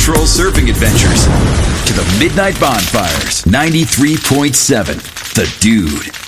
out-of-control surfing adventures to the midnight bonfires. 93.7 The Dude.